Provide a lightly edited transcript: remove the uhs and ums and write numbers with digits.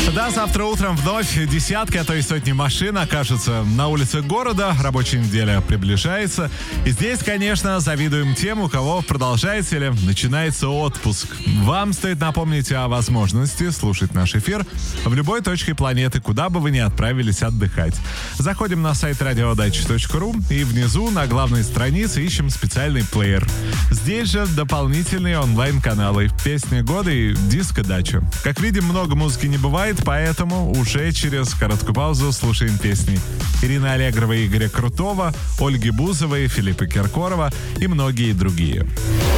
Да, завтра утром вновь десятки, а то и сотни машин окажутся на улице города. Рабочая неделя приближается. И здесь, конечно, завидуем тем, у кого продолжается или начинается отпуск. Вам стоит напомнить о возможности слушать наш эфир в любой точке планеты, куда бы вы ни отправились отдыхать. Заходим на сайт radiodachi.ru и внизу на главной странице ищем специальный плеер. Здесь же дополнительные онлайн-каналы «Песни года» и «Диско-дача». Как видим, много музыки не бывает, поэтому уже через короткую паузу слушаем песни Ирины Аллегровой, Игоря Крутого, Ольги Бузовой, Филиппа Киркорова и многие другие.